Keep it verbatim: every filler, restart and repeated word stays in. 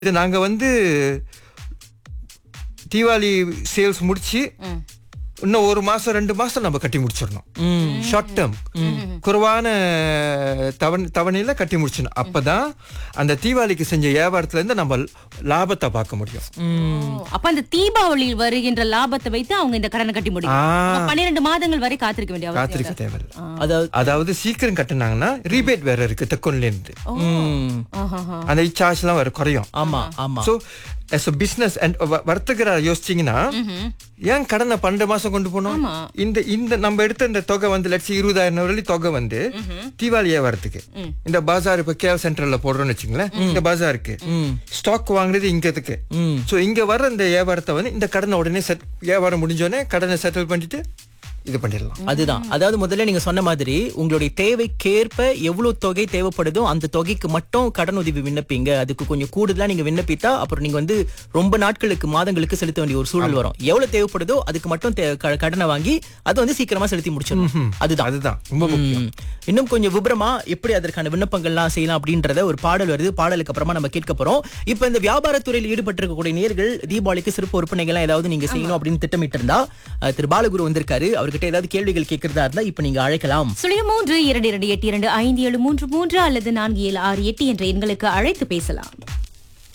இது நாங்க வந்து தீபாவளி சேல்ஸ் முடிச்சு இன்னும் ஒரு மாசம் ரெண்டு மாசம் நம்ம கட்டி முடிச்சிடணும். ஷார்ட் டேர்ம் குறைவான தவணை தவணையில கட்டி முடிச்சிடணும். அப்பதான் அந்த தீபாவளிக்கு செஞ்ச வியாபாரத்துல இருந்து நம்ம லாபத்தை பார்க்க முடியும். அப்ப அந்த தீபாவளியில் வருகின்ற லாபத்தை வைத்து அவங்க இந்த கடனை கட்டி முடியும். பன்னிரண்டு மாதங்கள் வரை காத்திருக்க வேண்டிய காத்திருக்க தேவையில்லை. அதாவது சீக்கிரம் கட்டினாங்கன்னா ரீபேட் வேற இருக்கு தெக்கோன்ல இருந்து. அந்த சார்ஜ் எல்லாம் வேற குறையும். ஆமா ஆமா. So as a business and வர்த்தகரா யோசிச்சீங்கன்னா ஏன் கடனை பன்னெண்டு மாசம் கொண்டு போனோம். இந்த இந்த நம்ம எடுத்த இந்த தொகை வந்து லட்சம் இருபதாயிரம் வரை தொகை வந்து தீபாவளி வியாபாரத்துக்கு இந்த பஜார் இப்ப கேஎல் சென்டர்ல போடுறோம்னு வச்சுங்களேன். இந்த பஜாருக்கு ஸ்டாக் வாங்குறது இங்கத்துக்கு. சோ இங்க வர்ற இந்த வியாபாரத்தை வந்து இந்த கடனை உடனே வியாபாரம் முடிஞ்சோடனே கடனை செட்டில் பண்ணிட்டு இது பண்ணிடலாம். அதுதான். அதாவது முதல்ல நீங்க சொன்ன மாதிரி உங்களுடைய தேவைக்கேற்ப எவ்வளவு தொகை தேவைப்படுதோ அந்த தொகைக்கு மட்டும் கடன் உதவி விண்ணப்பிங்க. அதுக்கு கொஞ்சம் கூடுதலா நீங்க விண்ணப்பித்தா அப்புறம் நீங்க வந்து ரொம்ப நாட்களுக்கு மாதங்களுக்கு செலுத்த வேண்டிய ஒரு சூழல் வரும். எவ்வளவு தேவைப்படுதோ அதுக்கு மட்டும் கடனை வாங்கி அதை வந்து சீக்கிரமா செலுத்தி முடிச்சிடணும். அதுதான் அதுதான் ரொம்ப முக்கியம். இன்னும் கொஞ்சம் விபரமா எப்படி அதற்கான விண்ணப்பங்கள்லாம் செய்யலாம் அப்படின்றத ஒரு பாடல் வருது. பாடலுக்கு அப்புறமா நம்ம கேட்க போறோம். இப்ப இந்த வியாபாரத்துறையில் ஈடுபட்டு இருக்கக்கூடிய நேயர்கள் தீபாவளிக்கு சிறப்பு விற்பனைகள் ஏதாவது நீங்க செய்யணும் அப்படின்னு திட்டமிட்டு இருந்தா திரு பாலகுரு வந்திருக்காரு. அவர்கிட்ட ஏதாவது கேள்விகள் கேட்கறதா இருந்தா இப்ப நீங்க அழைக்கலாம். சுழியம் மூன்று இரண்டு இரண்டு எட்டு இரண்டு ஐந்து ஏழு மூன்று மூன்று அல்லது நான்கு ஏழு ஆறு எட்டு என்ற எண்களுக்கு அழைத்து பேசலாம்.